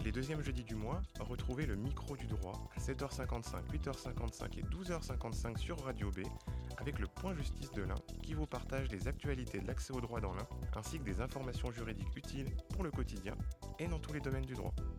Les deuxièmes jeudis du mois, retrouvez le micro du droit à 7h55, 8h55 et 12h55 sur Radio B avec le Point Justice de l'Ain qui vous partage les actualités de l'accès au droit dans l'Ain ainsi que des informations juridiques utiles pour le quotidien et dans tous les domaines du droit.